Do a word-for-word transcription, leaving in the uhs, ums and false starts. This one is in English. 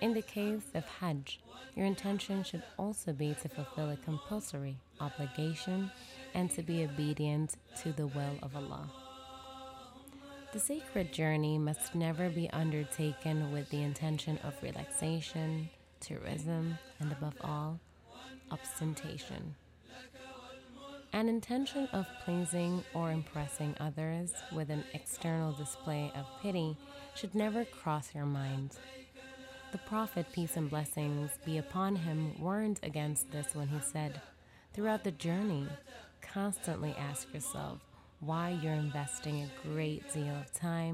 In the case of Hajj, your intention should also be to fulfill a compulsory obligation and to be obedient to the will of Allah. The sacred journey must never be undertaken with the intention of relaxation, tourism, and above all, ostentation. An intention of pleasing or impressing others with an external display of pity should never cross your mind. The Prophet, peace and blessings be upon him, warned against this when he said, "Throughout the journey, constantly ask yourself why you're investing a great deal of time